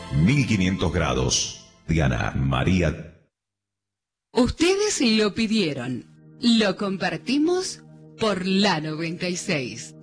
1500 grados. Diana María. Ustedes lo pidieron. Lo compartimos por la 96.